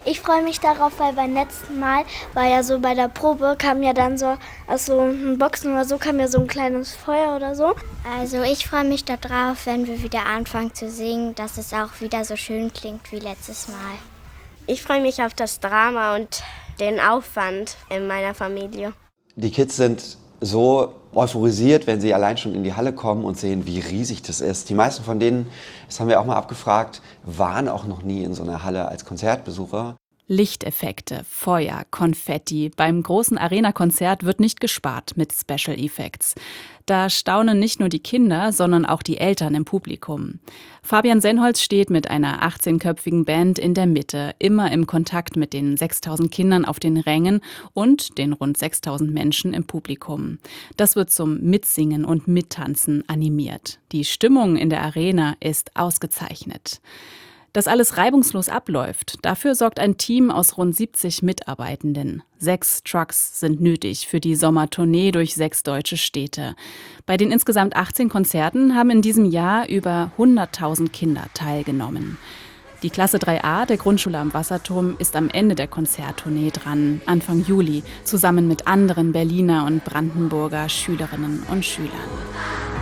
Ich freue mich darauf, weil beim letzten Mal war ja so bei der Probe, kam ja dann so aus so einem Boxen oder so, kam ja so ein kleines Feuer oder so. Also ich freue mich darauf, wenn wir wieder anfangen zu singen, dass es auch wieder so schön klingt wie letztes Mal. Ich freue mich auf das Drama und den Aufwand in meiner Familie. Die Kids sind so euphorisiert, wenn sie allein schon in die Halle kommen und sehen, wie riesig das ist. Die meisten von denen, das haben wir auch mal abgefragt, waren auch noch nie in so einer Halle als Konzertbesucher. Lichteffekte, Feuer, Konfetti. Beim großen Arena-Konzert wird nicht gespart mit Special Effects. Da staunen nicht nur die Kinder, sondern auch die Eltern im Publikum. Fabian Senholz steht mit einer 18-köpfigen Band in der Mitte, immer im Kontakt mit den 6.000 Kindern auf den Rängen und den rund 6.000 Menschen im Publikum. Das wird zum Mitsingen und Mittanzen animiert. Die Stimmung in der Arena ist ausgezeichnet. Dass alles reibungslos abläuft, dafür sorgt ein Team aus rund 70 Mitarbeitenden. 6 Trucks sind nötig für die Sommertournee durch 6 deutsche Städte. Bei den insgesamt 18 Konzerten haben in diesem Jahr über 100.000 Kinder teilgenommen. Die Klasse 3a der Grundschule am Wasserturm ist am Ende der Konzerttournee dran, Anfang Juli, zusammen mit anderen Berliner und Brandenburger Schülerinnen und Schülern.